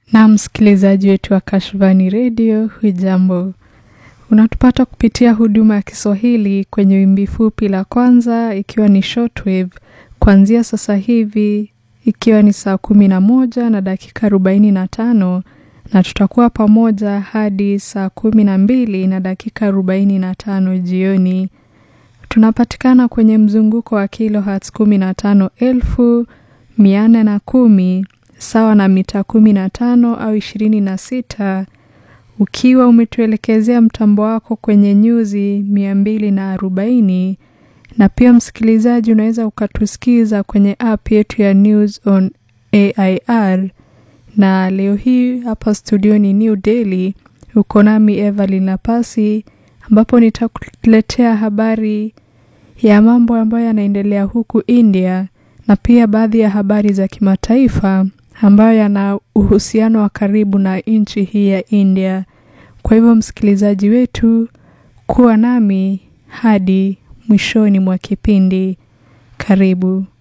Na msikilizaji wetu wa Kashfani Radio, hujambo. Unatupata kupitia huduma ya Kiswahili kwenye wimbi fupi la kwanza ikiwa ni shortwave kuanzia sasa hivi ikiwa ni saa 11 na dakika 45 na tutakuwa pamoja hadi saa 12 na dakika 45 jioni. Tunapatikana kwenye mzunguko wa kilohertz 15,410 sawa na mita 15 au 26 ukiwa umetuelekezea mtambo wako kwenye nyuzi 240 na pia msikilizaji unaweza ukatusikiza kwenye app yetu ya News on AIR. Na leo hii hapa studio ni New Delhi, uko nami Evelyn Lapasi ambapo nitakuletea habari ya mambo ambayo yanaendelea huku India na pia baadhi ya habari za kimataifa ambayo yana uhusiano wa karibu na nchi hii ya India. Kwa hivyo msikilizaji wetu, kuwa nami hadi mwishoni mwa kipindi. Karibu.